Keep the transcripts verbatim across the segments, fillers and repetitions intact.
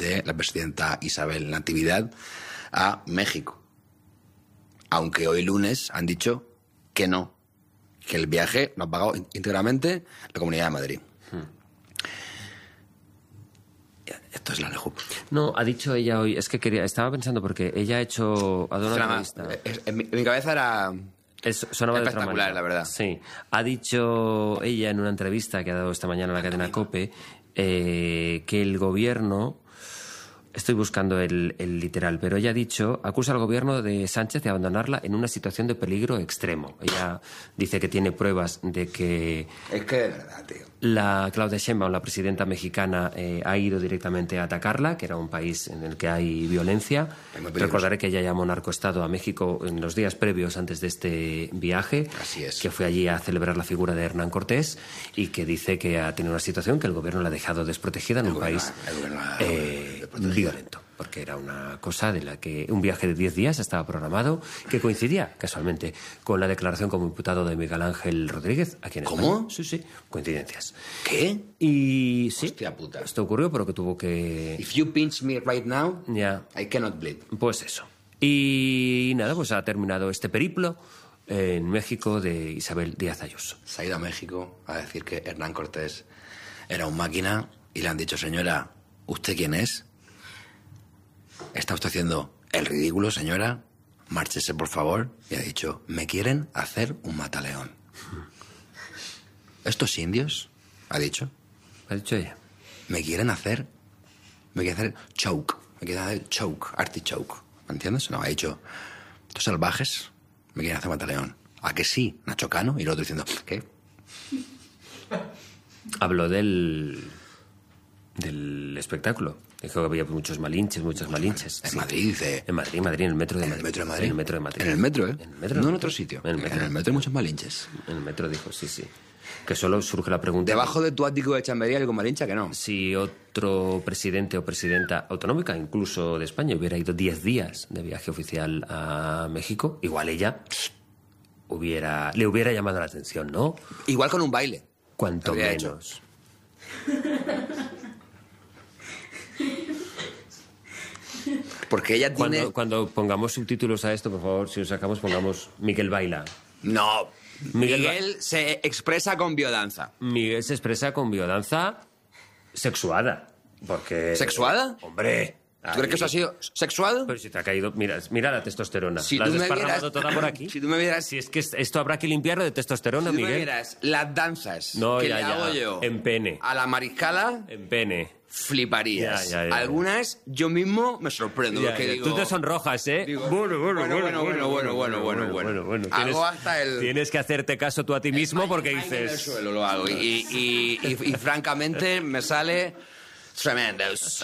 de la presidenta Isabel Natividad a México. Aunque hoy lunes han dicho que no, que el viaje lo ha pagado íntegramente la Comunidad de Madrid. Hmm. Esto es la Lejup. No, ha dicho ella hoy, es que quería, estaba pensando porque ella ha hecho, ha dado una entrevista. En mi, en mi cabeza era es, sonaba espectacular, de la verdad. Sí, ha dicho ella en una entrevista que ha dado esta mañana a la cadena COPE eh, que el gobierno, estoy buscando el, el literal, pero ella ha dicho, acusa al gobierno de Sánchez de abandonarla en una situación de peligro extremo. Ella dice que tiene pruebas de que... Es que de verdad, tío. La Claudia Sheinbaum, la presidenta mexicana, eh, ha ido directamente a atacarla, que era un país en el que hay violencia. Recordaré que ella llamó narcoestado a México en los días previos antes de este viaje. Así es. Que fue allí a celebrar la figura de Hernán Cortés y que dice que ha tenido una situación que el gobierno la ha dejado desprotegida en el un gobierno, país eh, violento. Porque era una cosa de la que un viaje de diez días estaba programado, que coincidía casualmente con la declaración como imputado de Miguel Ángel Rodríguez aquí en España. ¿Cómo? Sí, sí, coincidencias. ¿Qué? Y sí, hostia puta. Esto ocurrió, pero que tuvo que... If you pinch me right now, yeah. I cannot bleed. Pues eso. Y nada, pues ha terminado este periplo en México de Isabel Díaz Ayuso. Se ha ido a México a decir que Hernán Cortés era un máquina y le han dicho, señora, ¿usted quién es? ¿Está usted haciendo el ridículo, señora? Márchese, por favor. Y ha dicho, me quieren hacer un mataleón. ¿Estos indios? Ha dicho. Ha dicho ella. Me quieren hacer... Me quieren hacer choke. Me quieren hacer choke, artichoke. ¿Me entiendes? No, ha dicho, estos salvajes me quieren hacer mataleón. ¿A que sí, Nacho Cano? Y el otro diciendo, ¿qué? Habló del... del espectáculo. Dijo que había muchos malinches, muchos malinches. En sí. Madrid, dice... En Madrid, Madrid, en el metro de ¿En Madrid. el metro de Madrid? En el metro de Madrid. En el metro, ¿eh? En el metro, no en en otro sitio. En el metro. En el metro hay muchos malinches. En el metro dijo, sí, sí. Que solo surge la pregunta... Debajo de tu ático de Chambería hay algún malincha que no. Si otro presidente o presidenta autonómica, incluso de España, hubiera ido diez días de viaje oficial a México, igual ella hubiera, le hubiera llamado la atención, ¿no? Igual con un baile. Cuanto menos. Porque ella tiene... Cuando, cuando pongamos subtítulos a esto, por favor, si os sacamos, pongamos Miguel baila. No, Miguel, Miguel se expresa con biodanza. Miguel se expresa con biodanza sexuada. Porque... ¿Sexuada? Hombre... ¿Tú crees que eso ha sido sexuado? Pero si te ha caído... Mira, mira la testosterona. Si la has tú me desparramado vieras- toda por aquí. Si tú me vieras... Si es que esto habrá que limpiarlo de testosterona, Si tú me Miguel. vieras las danzas No, que ya, le ya. hago yo En pene. a la mariscala, En pene. fliparías. Ya, ya, ya. Algunas yo mismo me sorprendo. Ya, porque ya. digo, Tú te sonrojas, ¿eh? digo, bueno, bueno, bueno, bueno, bueno, bueno, bueno, bueno, bueno. bueno. Hago Tienes, hasta el... tienes que hacerte caso tú a ti mismo porque En el dices... suelo lo hago. Y, y, y, y, y francamente me sale tremendos.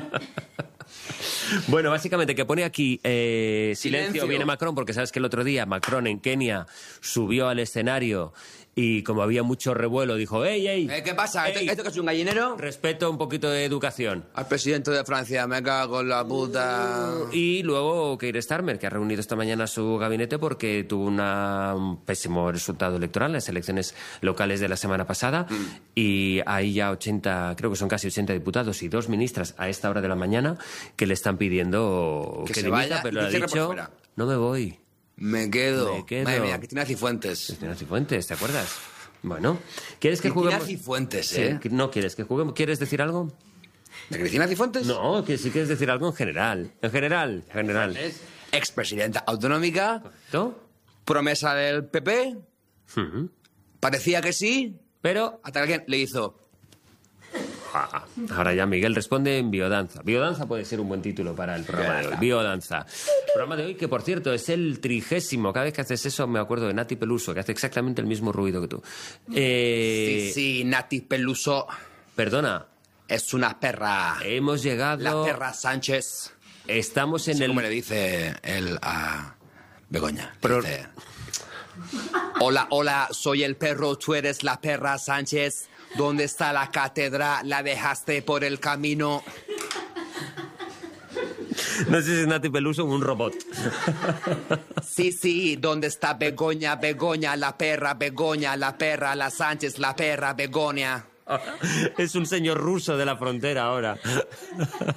Bueno, básicamente que pone aquí eh, silencio, Silencio. viene Macron, porque sabes que el otro día Macron en Kenia subió al escenario y como había mucho revuelo dijo, ¡ey, ey! Eh, ¿Qué pasa? ¿Esto, ey, ¿Esto que es un gallinero? respeto, un poquito de educación. Al presidente de Francia, me cago en la puta. Y luego Keir Starmer, que ha reunido esta mañana su gabinete porque tuvo una, un pésimo resultado electoral en las elecciones locales de la semana pasada mm. y hay ya ochenta, creo que son casi ochenta diputados y dos ministras a esta hora de la mañana que le están pidiendo que, que se dimita, vaya pero y le ha que cierre por dicho, fuera. no me voy. Me quedo. Me quedo. Madre mía, Cristina Cifuentes. Cristina Cifuentes, ¿te acuerdas? Bueno, ¿quieres que Cristina juguemos? Cifuentes, ¿eh? Sí, no quieres que juguemos. ¿Quieres decir algo? ¿De Cristina Cifuentes? No, que si quieres decir algo en general. En general, en general. Expresidenta autonómica. ¿Correcto? Promesa del P P. Uh-huh. Parecía que sí. Pero Hasta que alguien le hizo... Ah, ahora ya Miguel responde en biodanza. Biodanza puede ser un buen título para el programa de hoy. Biodanza. El programa de hoy, que por cierto es el trigésimo. Cada vez que haces eso me acuerdo de Nati Peluso, que hace exactamente el mismo ruido que tú. Eh, Sí, sí, Nati Peluso Perdona, es una perra. hemos llegado... La perra Sánchez. Estamos en Sí, el... como le dice él a Begoña. Le Pero- dice, hola, hola, soy el perro, tú eres la perra Sánchez. ¿Dónde está la cátedra? ¿La dejaste por el camino? No sé si es Nati Peluso o un robot. Sí, sí, ¿dónde está Begoña? Begoña, la perra, Begoña, la perra, la Sánchez, la perra, Begoña. Es un señor ruso de la frontera ahora.